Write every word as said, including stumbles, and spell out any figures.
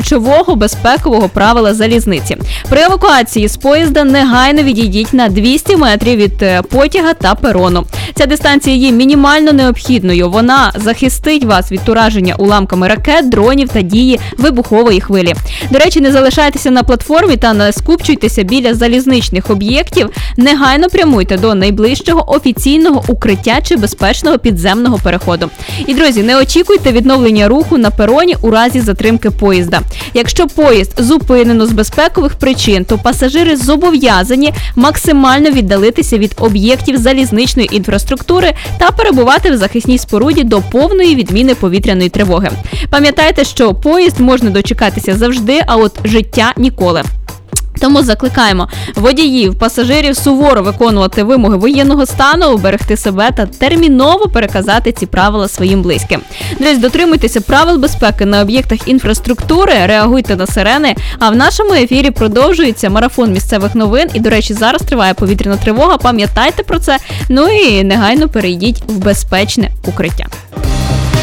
ключового безпекового правила залізниці. При евакуації з поїзда негайно відійдіть на двісті метрів від потяга та перону. Ця дистанція є мінімально необхідною. Вона захистить вас від ураження уламками ракет, дронів та дії вибухової хвилі. До речі, не залишайтеся на платформі та не скупчуйтеся біля залізничних об'єктів. Негайно прямуйте до найближчого офіційного укриття чи безпечного підземного переходу. І, друзі, не очікуйте відновлення руху на пероні у разі затримки поїзда. Якщо поїзд зупинено з безпекових причин, то пасажири зобов'язані максимально віддалитися від об'єктів залізничної інфраструктури та перебувати в захисній споруді до повної відміни повітряної тривоги. Пам'ятайте, що поїзд можна дочекатися завжди, а от життя ніколи. Тому закликаємо водіїв, пасажирів суворо виконувати вимоги воєнного стану, берегти себе та терміново переказати ці правила своїм близьким. Друзі, дотримуйтеся правил безпеки на об'єктах інфраструктури, реагуйте на сирени, а в нашому ефірі продовжується марафон місцевих новин. І, до речі, зараз триває повітряна тривога, пам'ятайте про це, ну і негайно перейдіть в безпечне укриття.